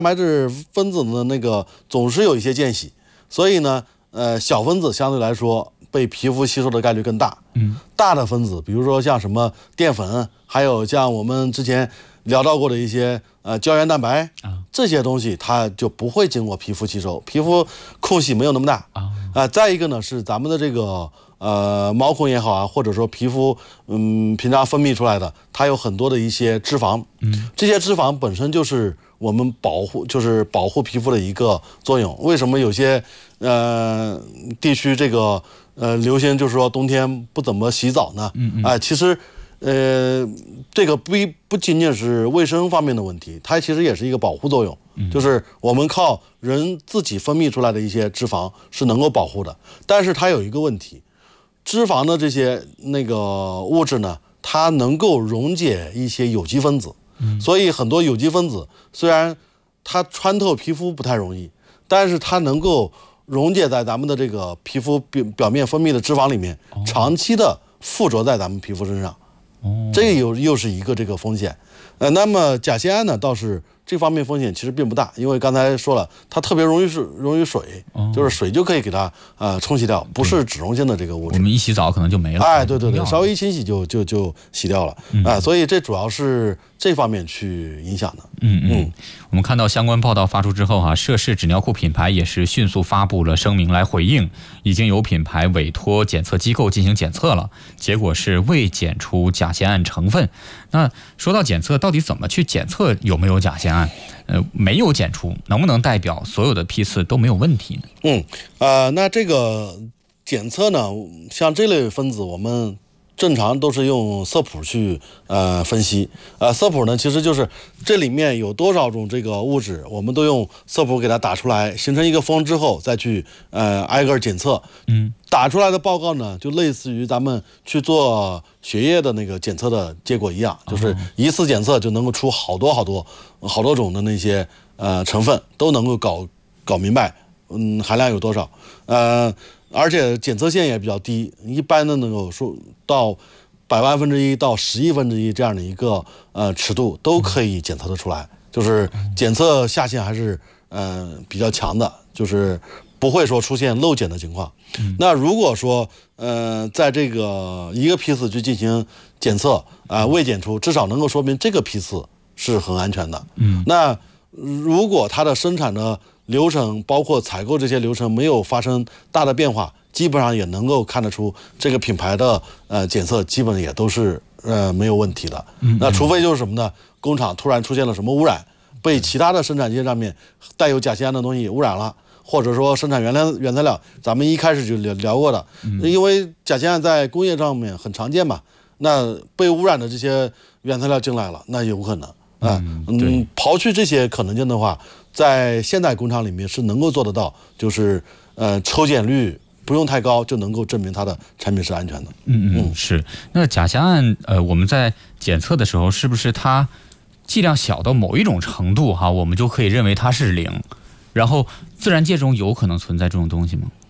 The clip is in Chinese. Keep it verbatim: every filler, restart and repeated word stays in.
白质分子的那个总是有一些间隙，所以呢，呃，小分子相对来说被皮肤吸收的概率更大。 嗯， 大的分子，比如说像什么淀粉，还有像我们之前聊到过的一些呃胶原蛋白啊，这些东西它就不会经过皮肤吸收，皮肤空隙没有那么大啊。啊，再一个呢是咱们的这个呃毛孔也好啊，或者说皮肤嗯平常分泌出来的，它有很多的一些脂肪，嗯，这些脂肪本身就是我们保护就是保护皮肤的一个作用。为什么有些呃地区这个呃流行就是说冬天不怎么洗澡呢？嗯嗯，哎、呃，其实呃这个不不仅仅是卫生方面的问题，它其实也是一个保护作用。就是我们靠人自己分泌出来的一些脂肪是能够保护的，但是它有一个问题，脂肪的这些那个物质呢，它能够溶解一些有机分子，所以很多有机分子虽然它穿透皮肤不太容易，但是它能够溶解在咱们的这个皮肤表表面分泌的脂肪里面，长期的附着在咱们皮肤身上，这又又是一个这个风险。呃，那么甲酰胺呢，倒是这方面风险其实并不大，因为刚才说了，它特别容易水，容易水，哦、就是水就可以给它呃冲洗掉，不是脂溶性的这个物质。 我们一洗澡可能就没了。 哎，对对对，稍微一清洗就就就洗掉了啊、嗯呃，所以这主要是这方面去影响的。 嗯嗯，我们看到相关报道发出之后哈、啊，涉事纸尿裤品牌也是迅速发布了声明来回应，已经有品牌委托检测机构进行检测了，结果是未检出甲酰胺成分。那说到检测，到底怎么去检测有没有甲酰胺？呃，没有检出，能不能代表所有的批次都没有问题呢？ 嗯，呃，那这个检测呢，像这类分子，我们正常都是用色谱去呃分析。呃，色谱呢，其实就是这里面有多少种这个物质，我们都用色谱给它打出来，形成一个峰之后，再去呃挨个检测。嗯，打出来的报告呢，就类似于咱们去做血液的那个检测的结果一样，就是一次检测就能够出好多好多好多种的那些呃成分，都能够搞搞明白，嗯，含量有多少，呃。而且检测线也比较低，一般的能够说到百万分之一到十亿分之一这样的一个呃尺度都可以检测得出来，就是检测下限还是呃比较强的，就是不会说出现漏检的情况。嗯、那如果说呃在这个一个批次去进行检测啊、呃、未检出，至少能够说明这个批次是很安全的。嗯，那如果它的生产的流程包括采购这些流程没有发生大的变化，基本上也能够看得出这个品牌的呃检测基本也都是呃没有问题的。嗯嗯，那除非就是什么呢？工厂突然出现了什么污染，被其他的生产线上面带有甲酰胺的东西污染了，或者说生产原料原材料，咱们一开始就聊聊过的，嗯、因为甲酰胺在工业上面很常见嘛，那被污染的这些原材料进来了，那有可能。啊，嗯，嗯，刨去这些可能性的话，在现代工厂里面是能够做得到，就是呃抽检率不用太高，就能够证明它的产品是安全的。 嗯嗯，是。那甲酰胺，呃，我们在检测的时候，是不是它剂量小到某一种程度哈，我们就可以认为它是零？然后自然界中有可能存在这种东西吗？